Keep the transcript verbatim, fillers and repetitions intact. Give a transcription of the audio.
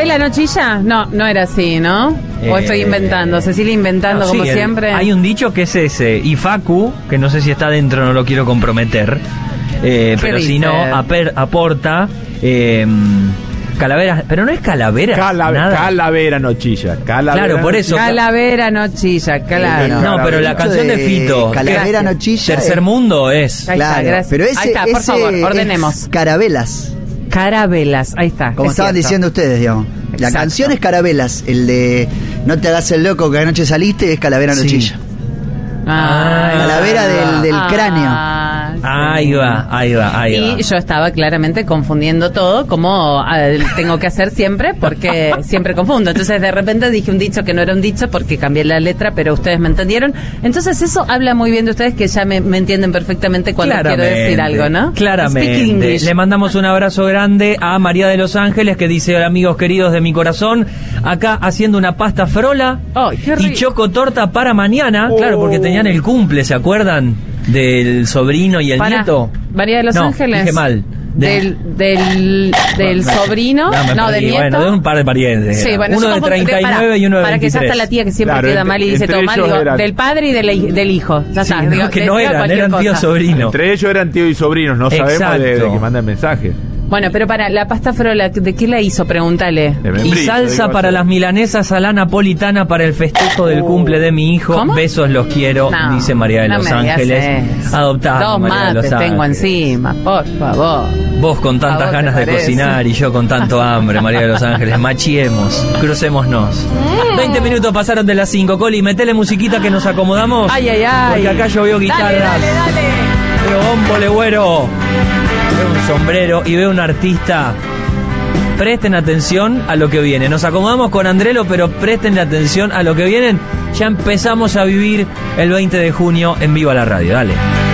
la nochilla? No, no era así, ¿no? O Eh, estoy inventando, Cecilia inventando no, como sí, el- siempre. hay un dicho que es ese, y Facu, que no sé si está dentro, no lo quiero comprometer, eh, pero dice? si no, aper- aporta eh, calaveras, pero no es calavera, Cala- nada. Calavera nochilla. Calavera Claro, por eso. Calavera, nochilla, claro. No, pero la Calavera. canción de Fito, Calavera Gracias. Nochilla. Tercer es- Mundo es. Ahí está, Claro, gracias. pero ese, Ahí está, por ese favor, es ordenemos. Carabelas, Carabelas, ahí está. como es estaban cierto. diciendo ustedes, digamos. La Exacto. canción es Carabelas, el de No te hagas el loco que anoche saliste es Calavera Sí. Nochilla. Ah, Calavera del, del ah, cráneo. sí. Ahí va, ahí va, ahí va. Y yo estaba claramente confundiendo todo, como eh, tengo que hacer siempre, porque siempre confundo. Entonces de repente dije un dicho que no era un dicho porque cambié la letra, pero ustedes me entendieron. Entonces eso habla muy bien de ustedes, que ya me, me entienden perfectamente cuando quiero decir algo, ¿no? Speak Claramente. English. Le mandamos un abrazo grande a María de Los Ángeles, que dice: hola amigos queridos de mi corazón, acá haciendo una pasta frola Ay, qué y rico. choco torta para mañana. Oh. Claro, porque tenían el cumple, ¿se acuerdan? Del sobrino y el Para, nieto. María de Los No, Ángeles. dije mal. De- Del, del, del sobrino, No, me no, perdí. del nieto. Bueno, de un par de parientes. Sí, bueno, uno yo de confundo- treinta y nueve para, y uno de para que ya veintitrés. está la tía que siempre Claro, queda entre- mal y dice entre todo mal, ellos digo, eran- del padre y del, del hijo. Ya Sí, está. no, digo, que les no digo eran, cualquier eran tío cosa. sobrino. Entre ellos eran tío y sobrinos, no sabemos de, de Exacto. que mandan mensajes. Bueno, pero para la pasta frola, ¿de qué la hizo? Pregúntale. De Y membrillo, salsa digo para yo. las milanesas a la napolitana para el festejo del Oh. cumple de mi hijo. ¿Cómo? Besos, los quiero, No, dice María de no Los me digas Ángeles. eso. Adoptado, Dos María de Los mates tengo Ángeles. encima, por favor. Vos con ¿A tantas vos te ganas de parece? cocinar y yo con tanto hambre, María de Los Ángeles. Machiemos, crucémonos. veinte minutos pasaron de las cinco. Coli, metele musiquita que nos acomodamos. Ay, ay, ay. Porque acá yo veo guitarras. Dale, dale, dale. Veo bombo legüero. Veo un sombrero y veo un artista. Presten atención a lo que viene. Nos acomodamos con Andrelo, pero presten atención a lo que vienen. Ya empezamos a vivir el veinte de junio en Viva la Radio. Dale.